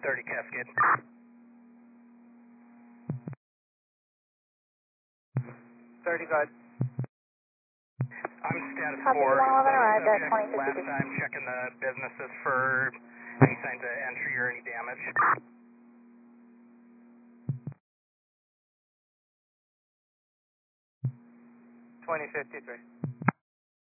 30 Cascade. 30, go ahead. I'm status 4. Copy 111 arrived at Last 2052. time checking the businesses for any signs of entry or any damage. 2053.